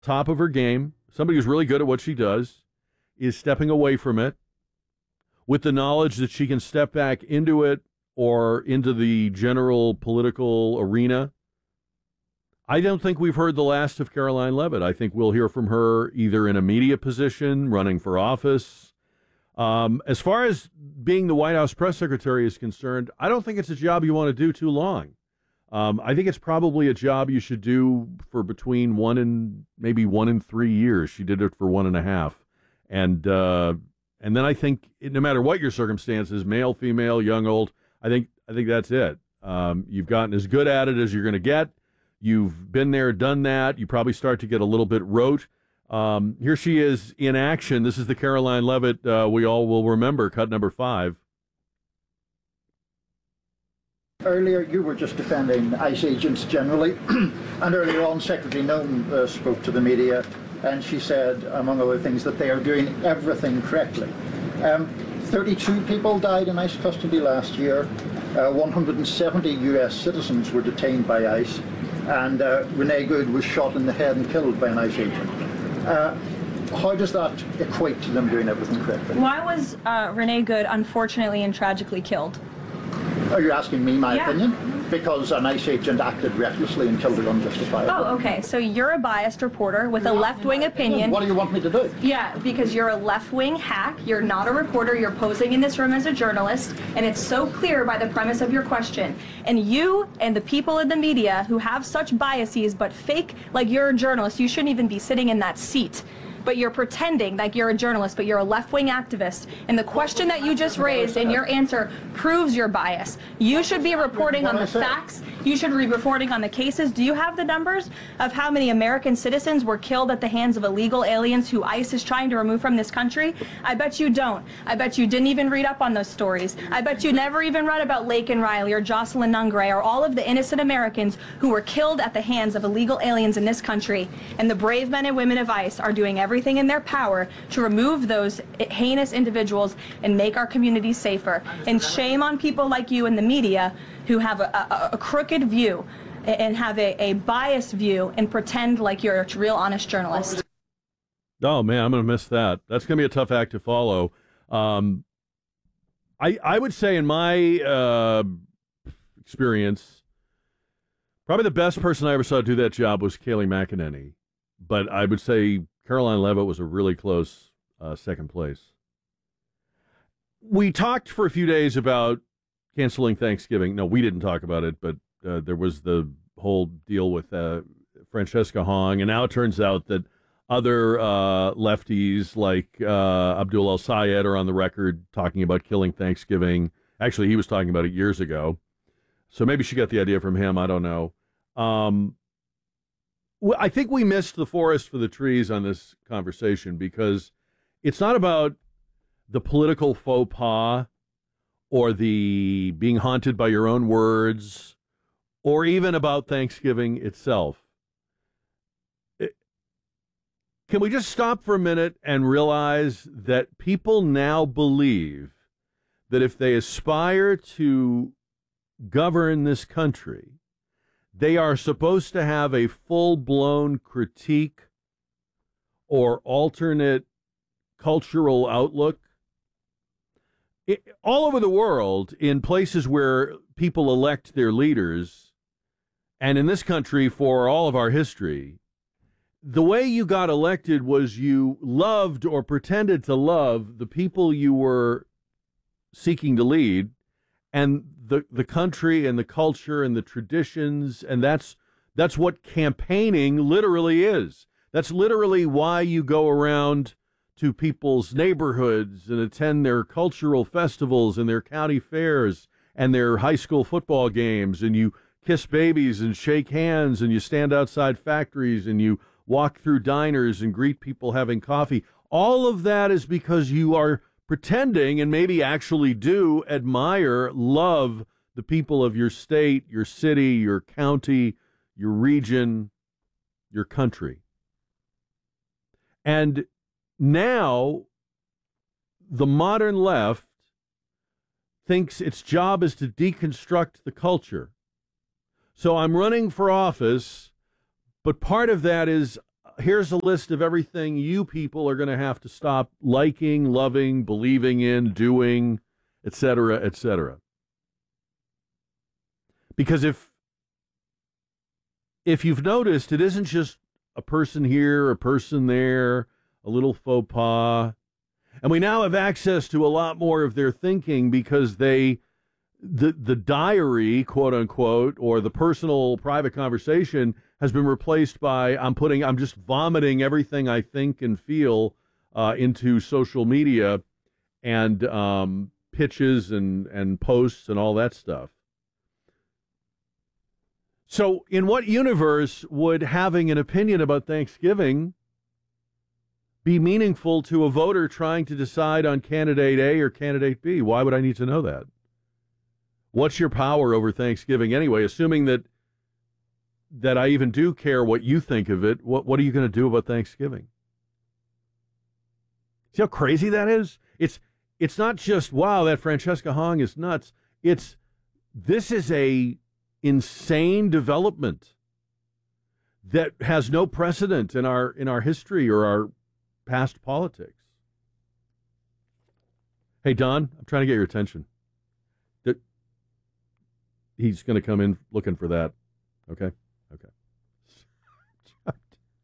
top of her game, somebody who's really good at what she does, is stepping away from it with the knowledge that she can step back into it or into the general political arena. I don't think we've heard the last of Caroline Leavitt. I think we'll hear from her either in a media position, running for office. As far as being the White House press secretary is concerned, I don't think it's a job you want to do too long. I think it's probably a job you should do for between 1 and 3 years. She did it for 1.5. And then I think no matter what your circumstances, male, female, young, old, I think that's it. You've gotten as good at it as you're going to get. You've been there, done that. You probably start to get a little bit rote. Here she is in action. This is the Caroline Leavitt we all will remember, cut number 5. Earlier, you were just defending ICE agents generally, and earlier on, Secretary Noem spoke to the media, and she said, among other things, that they are doing everything correctly. 32 people died in ICE custody last year. 170 U.S. citizens were detained by ICE, and Renee Good was shot in the head and killed by an ICE agent. How does that equate to them doing everything correctly? Why was Renee Good unfortunately and tragically killed? Are you asking me my opinion? Because an ICE agent acted recklessly and killed her unjustifiably. Oh, okay. So you're a biased reporter with a left-wing opinion. What do you want me to do? Yeah, because you're a left-wing hack. You're not a reporter. You're posing in this room as a journalist, and it's so clear by the premise of your question. And you and the people in the media who have such biases but fake like you're a journalist, you shouldn't even be sitting in that seat. But you're pretending like you're a journalist, but you're a left-wing activist. And the question that you just raised and your answer proves your bias. You should be reporting on the facts. You should be reporting on the cases. Do you have the numbers of how many American citizens were killed at the hands of illegal aliens who ICE is trying to remove from this country? I bet you don't. I bet you didn't even read up on those stories. I bet you never even read about Laken Riley or Jocelyn Nungray or all of the innocent Americans who were killed at the hands of illegal aliens in this country. And the brave men and women of ICE are doing everything in their power to remove those heinous individuals and make our communities safer. And shame on people like you in the media who have a crooked view and have a biased view and pretend like you're a real honest journalist. Oh, man, I'm going to miss that. That's going to be a tough act to follow. I would say in my experience, probably the best person I ever saw do that job was Kayleigh McEnany. But I would say Caroline Leavitt was a really close second place. We talked for a few days about canceling Thanksgiving. No, we didn't talk about it, but there was the whole deal with Francesca Hong, and now it turns out that other lefties like Abdul El-Sayed are on the record talking about killing Thanksgiving. Actually, he was talking about it years ago, so maybe she got the idea from him. I don't know. I think we missed the forest for the trees on this conversation because it's not about the political faux pas or the being haunted by your own words or even about Thanksgiving itself. Can we just stop for a minute and realize that people now believe that if they aspire to govern this country, they are supposed to have a full-blown critique or alternate cultural outlook? All over the world, in places where people elect their leaders, and in this country for all of our history, the way you got elected was you loved or pretended to love the people you were seeking to lead, and the country and the culture and the traditions, and that's what campaigning literally is. That's literally why you go around to people's neighborhoods and attend their cultural festivals and their county fairs and their high school football games, and you kiss babies and shake hands, and you stand outside factories and you walk through diners and greet people having coffee. All of that is because you are pretending and maybe actually do admire, love the people of your state, your city, your county, your region, your country. And now the modern left thinks its job is to deconstruct the culture. So I'm running for office, but part of that is here's a list of everything you people are going to have to stop liking, loving, believing in, doing, etc., etc. Because if you've noticed, it isn't just a person here, a person there, a little faux pas. And we now have access to a lot more of their thinking because the diary, quote unquote, or the personal private conversation has been replaced by I'm just vomiting everything I think and feel into social media and pitches and posts and all that stuff. So in what universe would having an opinion about Thanksgiving be meaningful to a voter trying to decide on candidate A or candidate B? Why would I need to know that? What's your power over Thanksgiving anyway? Assuming that I even do care what you think of it, what are you going to do about Thanksgiving? See how crazy that is? It's not just, wow, that Francesca Hong is nuts. This is a insane development that has no precedent in our history or our past politics. Hey, Don, I'm trying to get your attention. He's going to come in looking for that. Okay? Okay.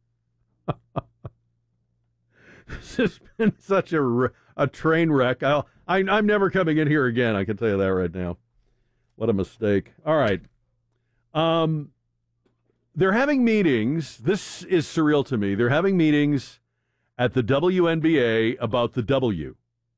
This has been such a train wreck. I'm never coming in here again. I can tell you that right now. What a mistake. All right. They're having meetings. This is surreal to me. They're having meetings at the WNBA about the W.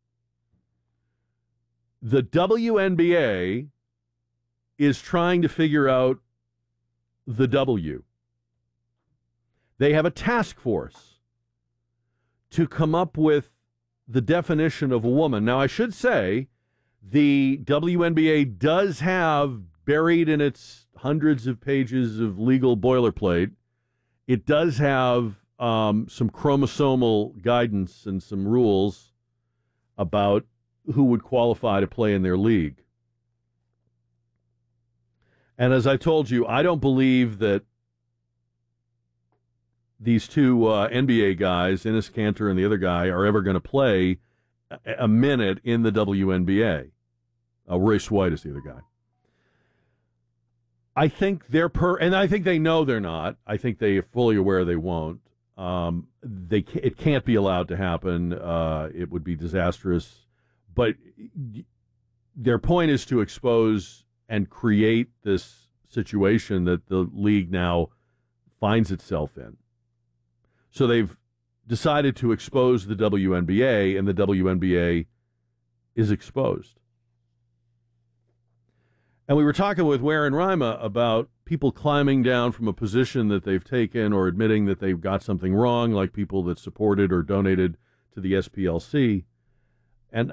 The WNBA is trying to figure out the W. They have a task force to come up with the definition of a woman. Now, I should say the WNBA does have buried in its hundreds of pages of legal boilerplate, it does have some chromosomal guidance and some rules about who would qualify to play in their league. And as I told you, I don't believe that these two NBA guys, Enes Kanter and the other guy, are ever going to play a minute in the WNBA. Royce White is the other guy. I think and I think they know they're not. I think they are fully aware they won't. It can't be allowed to happen. It would be disastrous. But their point is to expose and create this situation that the league now finds itself in. So they've decided to expose the WNBA, and the WNBA is exposed. And we were talking with Warren Rima about people climbing down from a position that they've taken or admitting that they've got something wrong, like people that supported or donated to the SPLC. And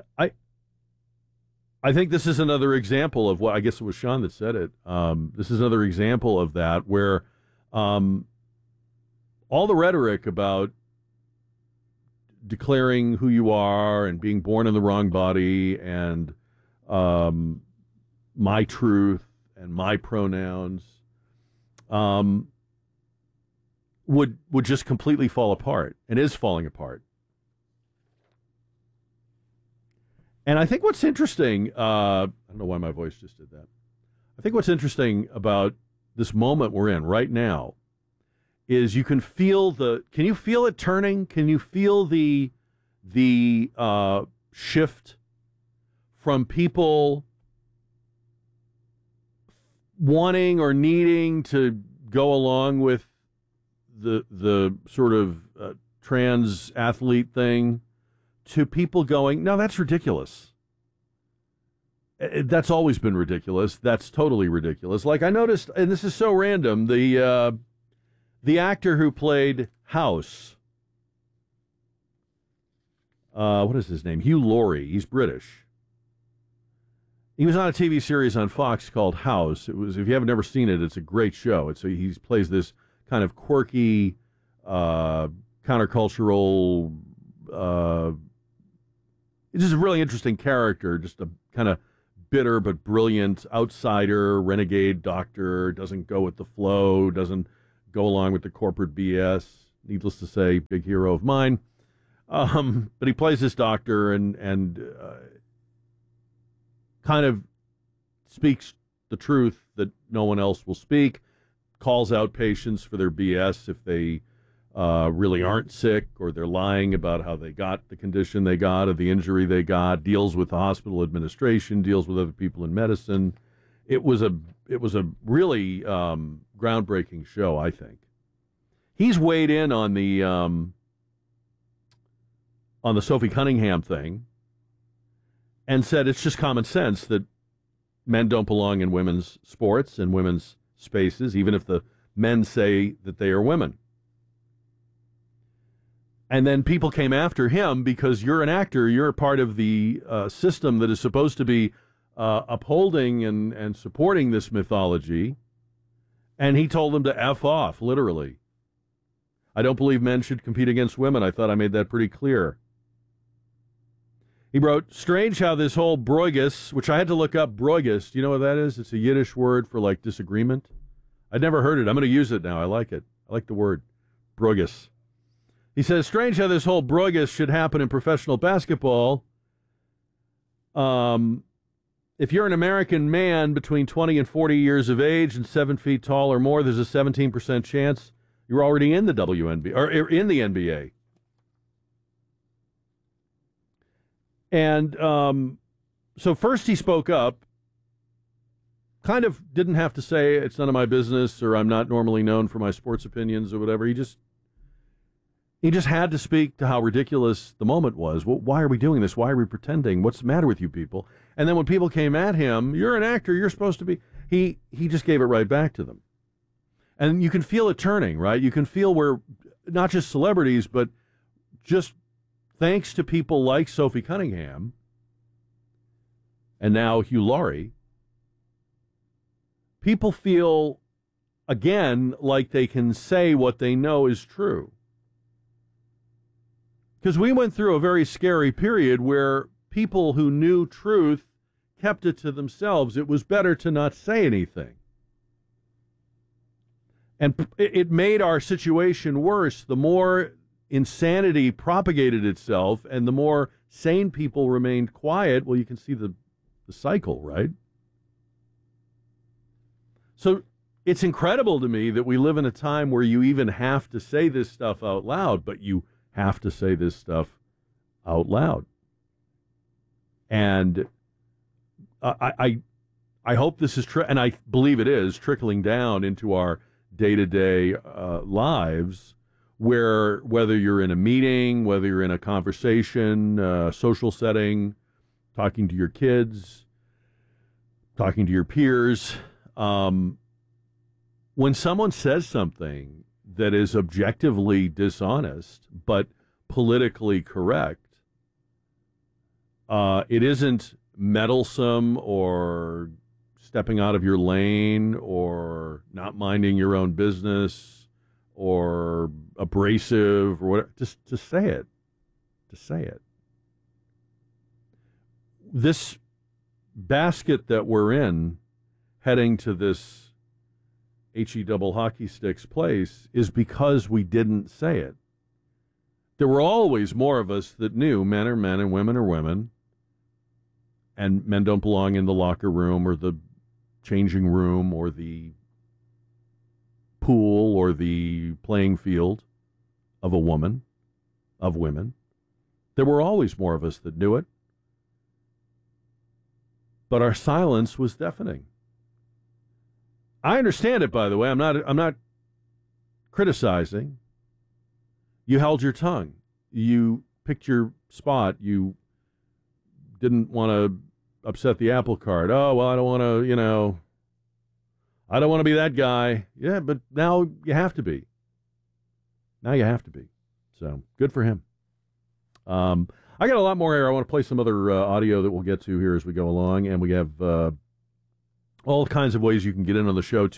I think this is another example of what, I guess it was Sean that said it. This is another example of that where all the rhetoric about declaring who you are and being born in the wrong body and my truth and my pronouns would just completely fall apart and is falling apart. And I think what's interesting, I don't know why my voice just did that. I think what's interesting about this moment we're in right now is you can feel can you feel it turning? Can you feel the shift from people wanting or needing to go along with the sort of trans athlete thing to people going, no, that's ridiculous. That's always been ridiculous. That's totally ridiculous. Like I noticed, and this is so random, the actor who played House, what is his name? Hugh Laurie. He's British. He was on a TV series on Fox called House. It was, if you haven't never seen it, it's a great show. He plays this kind of quirky, countercultural, it's just a really interesting character, just a kind of bitter but brilliant outsider, renegade doctor, doesn't go with the flow, doesn't go along with the corporate BS, needless to say, big hero of mine. But he plays this doctor and kind of speaks the truth that no one else will speak, calls out patients for their BS if they really aren't sick or they're lying about how they got the condition they got or the injury they got, deals with the hospital administration, deals with other people in medicine. It was a really groundbreaking show, I think. He's weighed in on the Sophie Cunningham thing and said it's just common sense that men don't belong in women's sports and women's spaces, even if the men say that they are women. And then people came after him because you're an actor, you're a part of the system that is supposed to be upholding and supporting this mythology. And he told them to F off, literally. I don't believe men should compete against women. I thought I made that pretty clear. He wrote, strange how this whole broigus, which I had to look up, broigus, do you know what that is? It's a Yiddish word for, like, disagreement. I'd never heard it. I'm going to use it now. I like it. I like the word, broigus. He says, strange how this whole broigus should happen in professional basketball. If you're an American man between 20 and 40 years of age and 7 feet tall or more, there's a 17% chance you're already in the WNBA, or in the NBA. And so first he spoke up, kind of didn't have to say it's none of my business or I'm not normally known for my sports opinions or whatever. He just had to speak to how ridiculous the moment was. Well, why are we doing this? Why are we pretending? What's the matter with you people? And then when people came at him, you're an actor, you're supposed to be, he just gave it right back to them. And you can feel it turning, right? You can feel where not just celebrities, but just thanks to people like Sophie Cunningham and now Hugh Laurie, people feel, again, like they can say what they know is true. Because we went through a very scary period where people who knew truth kept it to themselves. It was better to not say anything. And it made our situation worse. The more insanity propagated itself and the more sane people remained quiet, well, you can see the cycle, right? So it's incredible to me that we live in a time where you even have to say this stuff out loud, but you have to say this stuff out loud. And I hope this is and I believe it is trickling down into our day-to-day lives, where whether you're in a meeting, whether you're in a conversation, social setting, talking to your kids, talking to your peers, when someone says something that is objectively dishonest but politically correct, it isn't meddlesome or stepping out of your lane or not minding your own business or abrasive or whatever. Just say it. Just say it. This basket that we're in, heading to this HE double hockey sticks place, is because we didn't say it. There were always more of us that knew men are men and women are women, and men don't belong in the locker room or the changing room or the pool or the playing field of a woman, of women. There were always more of us that knew it. But our silence was deafening. I understand it, by the way. I'm not criticizing. You held your tongue. You picked your spot. You didn't want to upset the apple cart. Oh, well, I don't want to, I don't want to be that guy. Yeah, but now you have to be. Now you have to be. So good for him. I got a lot more here. I want to play some other audio that we'll get to here as we go along. And we have all kinds of ways you can get in on the show.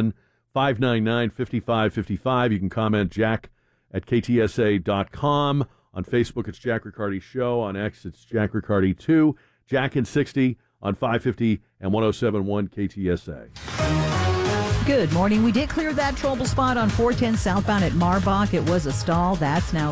210-599-5555. You can comment Jack at ktsa.com. On Facebook, it's Jack Riccardi Show. On X, it's Jack Riccardi 2. Jack in 60 on 550 and 107.1 KTSA. Good morning. We did clear that trouble spot on 410 southbound at Marbach. It was a stall. That's now